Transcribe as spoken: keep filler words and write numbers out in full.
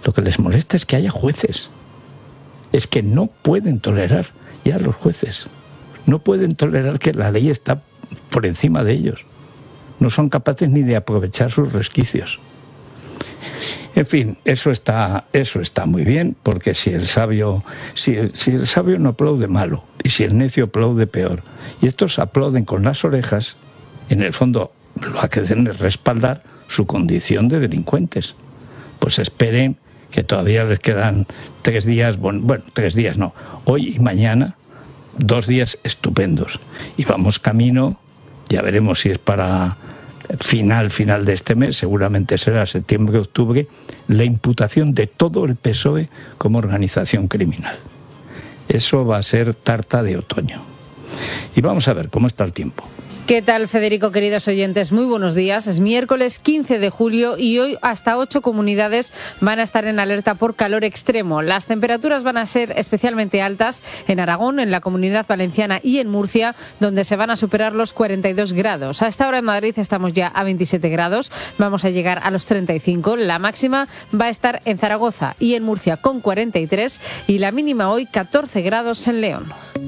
Lo que les molesta es que haya jueces. Es que no pueden tolerar ya los jueces. No pueden tolerar que la ley está por encima de ellos. No son capaces ni de aprovechar sus resquicios. En fin, eso está, eso está muy bien, porque si el sabio, si el, si el sabio no aplaude, malo, y si el necio aplaude, peor. Y estos aplauden con las orejas, en el fondo lo que deben es respaldar su condición de delincuentes. Pues esperen que todavía les quedan tres días, bueno, bueno, tres días no, hoy y mañana, dos días estupendos. Y vamos camino, ya veremos si es para final, final de este mes, seguramente será septiembre, octubre, la imputación de todo el P S O E como organización criminal. Eso va a ser tarta de otoño. Y vamos a ver cómo está el tiempo. ¿Qué tal, Federico, queridos oyentes? Muy buenos días. Es miércoles quince de julio y hoy hasta ocho comunidades van a estar en alerta por calor extremo. Las temperaturas van a ser especialmente altas en Aragón, en la Comunidad Valenciana y en Murcia, donde se van a superar los cuarenta y dos grados. A esta hora en Madrid estamos ya a veintisiete grados, vamos a llegar a los treinta y cinco. La máxima va a estar en Zaragoza y en Murcia con cuarenta y tres y la mínima hoy catorce grados en León.